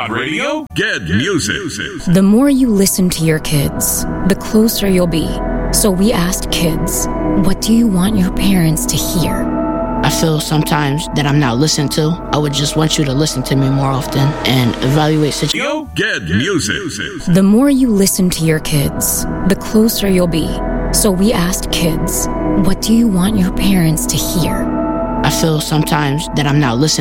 Talk Radio. Get music. The more you listen to your kids, the closer you'll be. So we asked kids, what do you want your parents to hear? I feel sometimes that I'm not listened to. I would just want you to listen to me more often and evaluate situations. Get music. The more you listen to your kids, the closer you'll be. So we asked kids, what do you want your parents to hear? I feel sometimes that I'm not listened